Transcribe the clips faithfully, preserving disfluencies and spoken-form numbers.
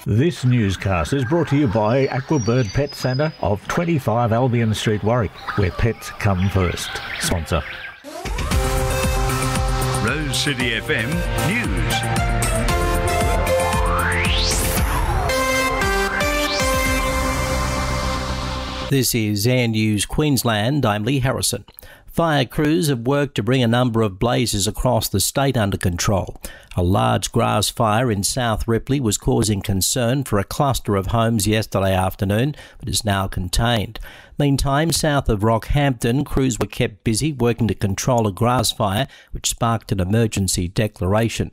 This newscast is brought to you by Aquabird Pet Centre of twenty-five Albion Street, Warwick, where pets come first. Sponsor. Rose City F M News. This is Air News Queensland. I'm Lee Harrison. Fire crews have worked to bring a number of blazes across the state under control. A large grass fire in South Ripley was causing concern for a cluster of homes yesterday afternoon, but is now contained. Meantime, south of Rockhampton, crews were kept busy working to control a grass fire, which sparked an emergency declaration.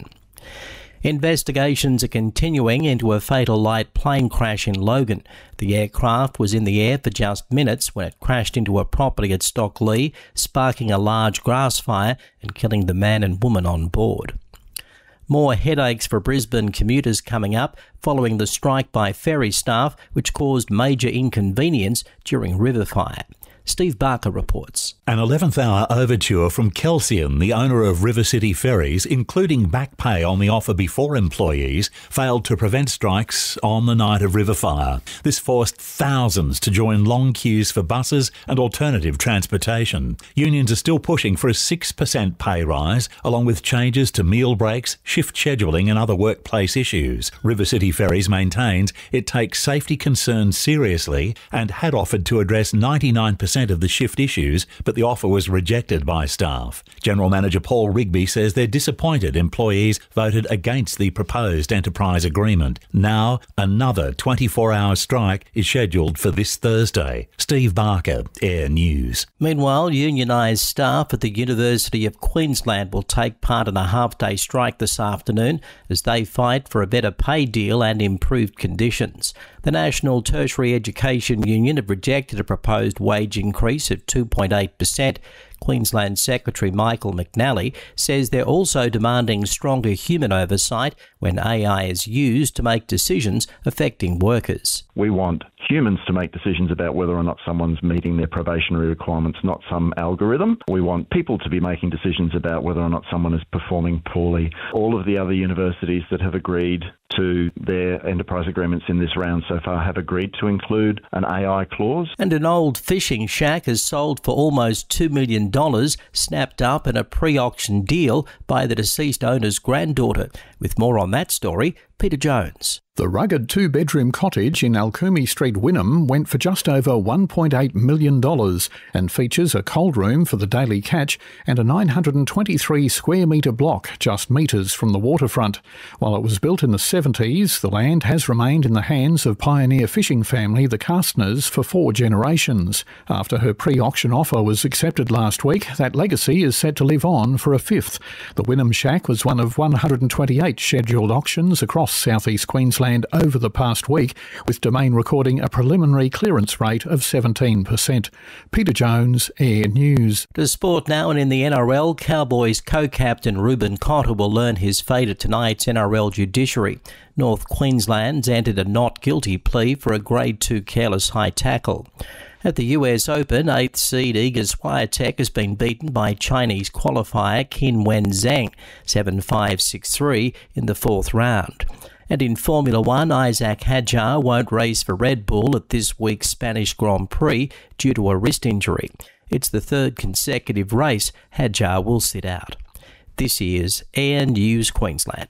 Investigations are continuing into a fatal light plane crash in Logan. The aircraft was in the air for just minutes when it crashed into a property at Stockley, sparking a large grass fire and killing the man and woman on board. More headaches for Brisbane commuters coming up following the strike by ferry staff, which caused major inconvenience during river fire. Steve Barker reports. An eleventh hour overture from Kelsian, the owner of River City Ferries, including back pay on the offer before employees, failed to prevent strikes on the night of river fire. This forced thousands to join long queues for buses and alternative transportation. Unions are still pushing for a six percent pay rise, along with changes to meal breaks, shift scheduling and other workplace issues. River City Ferries maintains it takes safety concerns seriously and had offered to address ninety-nine percent of the shift issues, but the offer was rejected by staff. General Manager Paul Rigby says they're disappointed employees voted against the proposed enterprise agreement. Now, another twenty-four hour strike is scheduled for this Thursday. Steve Barker, Air News. Meanwhile, unionised staff at the University of Queensland will take part in a half-day strike this afternoon as they fight for a better pay deal and improved conditions. The National Tertiary Education Union have rejected a proposed wage increase of two point eight percent. Queensland Secretary Michael McNally says they're also demanding stronger human oversight when A I is used to make decisions affecting workers. We want humans to make decisions about whether or not someone's meeting their probationary requirements, not some algorithm. We want people to be making decisions about whether or not someone is performing poorly. All of the other universities that have agreed to their enterprise agreements in this round so far have agreed to include an A I clause. And an old fishing shack is sold for almost two million dollars, snapped up in a pre-auction deal by the deceased owner's granddaughter. With more on that story, Peter Jones. The rugged two-bedroom cottage in Alcumi Street, Wynnum, went for just over one point eight million dollars and features a cold room for the daily catch and a nine hundred twenty-three square metre block just metres from the waterfront. While it was built in the seventies, the land has remained in the hands of pioneer fishing family the Castners for four generations. After her pre-auction offer was accepted last week, that legacy is set to live on for a fifth. The Wynnum Shack was one of one hundred twenty-eight scheduled auctions across southeast Queensland over the past week, with Domain recording a preliminary clearance rate of seventeen percent. Peter Jones, Air News. To sport now, and in the N R L, Cowboys co-captain Ruben Cotter will learn his fate at tonight's N R L judiciary. North Queensland's entered a not guilty plea for a Grade two careless high tackle. At the U S Open, eighth seed Iga Swiatek has been beaten by Chinese qualifier Qinwen Zhang seven five six three in the fourth round. And in Formula One, Isaac Hadjar won't race for Red Bull at this week's Spanish Grand Prix due to a wrist injury. It's the third consecutive race Hadjar will sit out. This is Air News Queensland.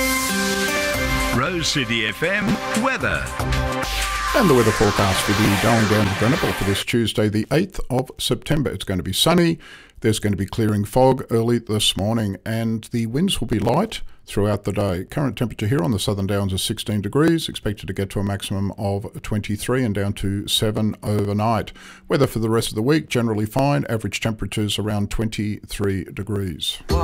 Rose City F M weather. And the weather forecast with you going down to Brennable for this Tuesday, the eighth of September. It's going to be sunny. There's going to be clearing fog early this morning, and the winds will be light throughout the day. Current temperature here on the Southern Downs is sixteen degrees, expected to get to a maximum of twenty-three and down to seven overnight. Weather for the rest of the week, generally fine. Average temperatures around twenty-three degrees.